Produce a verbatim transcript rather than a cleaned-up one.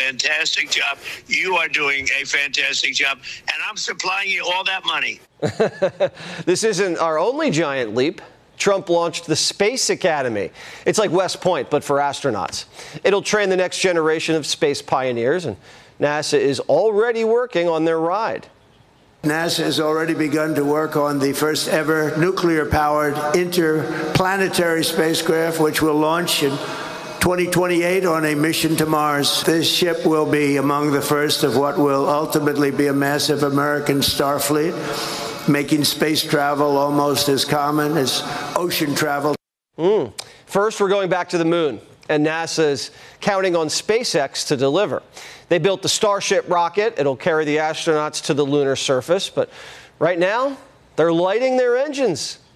fantastic job. You are doing a fantastic job. And I'm supplying you all that money. This isn't our only giant leap. Trump launched the Space Academy. It's like West Point, but for astronauts. It'll train the next generation of space pioneers, and NASA is already working on their ride. NASA has already begun to work on the first ever nuclear-powered interplanetary spacecraft, which will launch in twenty twenty-eight on a mission to Mars. This ship will be among the first of what will ultimately be a massive American star fleet, making space travel almost as common as ocean travel. Mm. First, we're going back to the moon, and NASA is counting on SpaceX to deliver. They built the Starship rocket. It'll carry the astronauts to the lunar surface, but right now, they're lighting their engines.